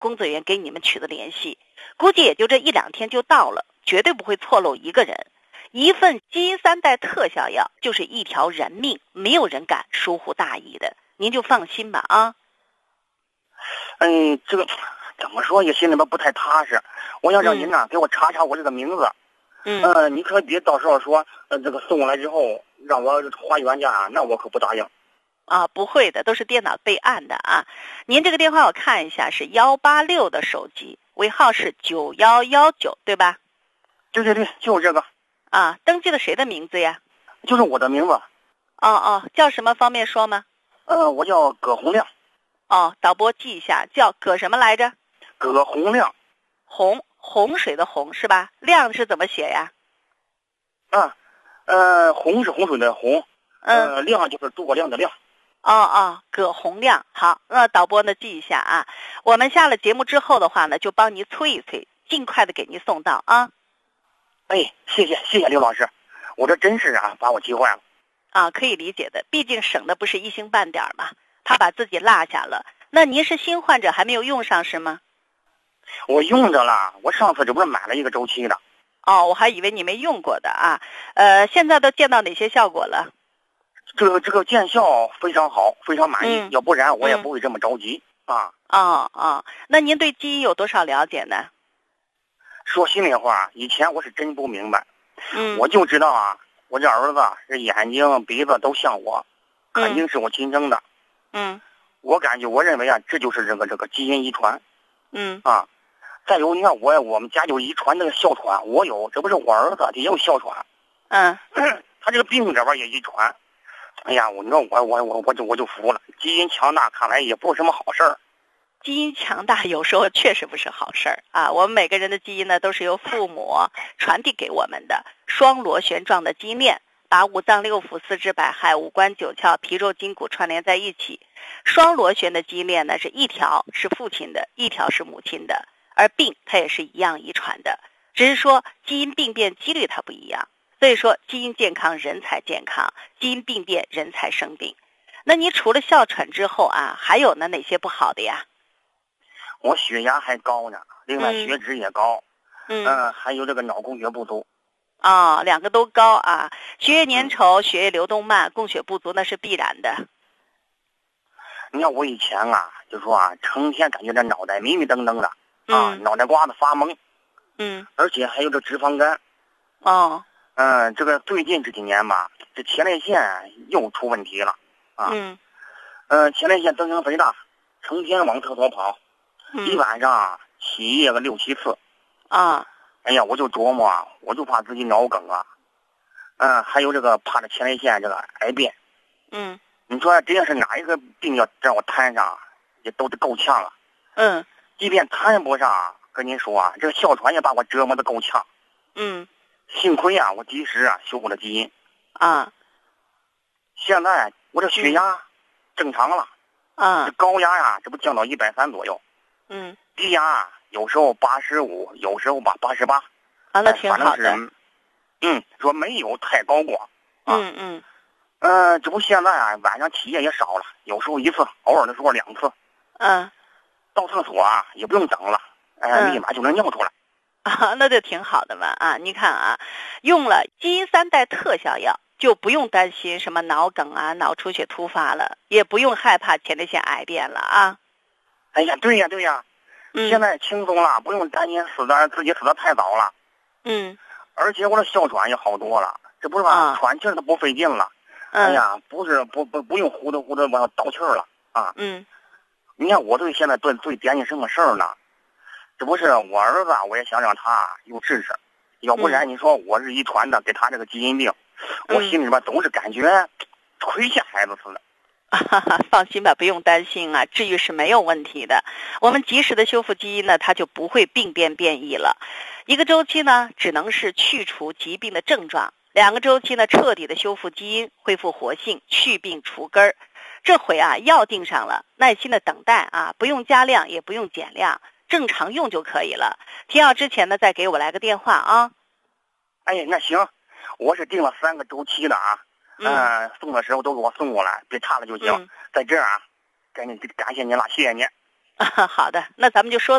工作人员给你们取得联系，估计也就这1-2天就到了，绝对不会错漏一个人。一份基因3代特效药就是一条人命，没有人敢疏忽大意的，您就放心吧啊。 这个怎么说也心里边不太踏实，我想让您呢给我查查我这个名字。你可别到时候说这个送过来之后让我花原价，那我可不答应。 啊，不会的，都是电脑备案的啊。您这个电话我看一下是186的手机，尾号是9119，对吧？ 对，就是这个。 啊，登记了谁的名字呀？ 就是我的名字。 叫什么方便说吗？ 我叫葛洪亮。 导播记一下，叫葛什么来着？ 葛洪亮。 洪水的洪是吧？亮是怎么写呀？ 洪是洪水的洪，亮就是诸葛亮的亮。 葛洪亮，好，那导播呢记一下啊。我们下了节目之后的话呢，就帮您催一催，尽快的给您送到啊。 谢谢刘老师，我这真是把我急坏了。 可以理解的，毕竟省的不是一星半点嘛，他把自己落下了。那您是新患者还没有用上是吗？ 我用着了，我上次这不是买了一个周期的。 我还以为你没用过的啊。现在都见到哪些效果了？ 这个见效非常好，非常满意，要不然我也不会这么着急那您对基因有多少了解呢？ 说心里话，以前我是真不明白。我就知道我这儿子这眼睛鼻子都像我，肯定是我亲生的。我认为这就是这个基因遗传。再有你看我们家有遗传那个哮喘，我有，这不是我儿子也有哮喘。他这个病这边也遗传。你说我就服了，基因强大看来也不是什么好事儿。 基因强大有时候确实不是好事儿啊！我们每个人的基因呢，都是由父母传递给我们的双螺旋状的基因链，把五脏六腑、四肢百骸、五官九窍、皮肉筋骨串联在一起。双螺旋的基因链呢，是一条是父亲的，一条是母亲的，而病它也是一样遗传的，只是说基因病变几率它不一样。所以说基因健康人才健康，基因病变人才生病。那你除了哮喘之后还有哪些不好的呀？ 我血压还高呢，另外血脂也高。还有这个脑供血不足。 两个都高血液粘稠、血液流动慢、供血不足那是必然的。 你看我以前就说成天感觉这脑袋迷迷瞪瞪的脑袋瓜子发懵。而且还有这脂肪肝。这个最近这几年这前列腺又出问题了前列腺增生肥大，成天往厕所跑，一晚上起夜个6-7次。我就琢磨我就怕自己脑梗还有这个怕这前列腺这个癌变。你说这要是哪一个病要让我摊上也都是够呛了。即便摊不上，跟您说这个哮喘也把我折磨得够呛。幸亏我及时修复了基因。现在我这血压正常了。这高压这不降到130左右。低压有时候85，有时候88。 那挺好的。 说没有太高过。这不现在晚上起夜也少了，有时候1次，偶尔的时候2次。到厕所也不用等了，立马就能尿出来。 那就挺好的嘛你看用了基因3代特效药，就不用担心什么脑梗脑出血突发了，也不用害怕前列腺癌变了对呀。现在轻松了，不用担心自己死得太早了。而且我的哮喘也好多了，这不是喘气儿都不费劲了。不用呼的往倒气儿了你看我现在最担心什么事儿呢？这不是我儿子，我也想让他有知识，要不然你说我是遗传的，给他这个基因病，我心里边总是感觉亏欠孩子似的。 放心吧，不用担心治愈是没有问题的。我们及时的修复基因呢，它就不会病变变异了。一个周期呢，只能是去除疾病的症状；2个周期呢，彻底的修复基因，恢复活性，去病除根儿。这回药定上了，耐心的等待不用加量，也不用减量，正常用就可以了。停药之前呢，再给我来个电话那行，我是定了3个周期的送的时候都给我送过来，别差了就行。在这儿感谢您了，谢谢您。 好的，那咱们就说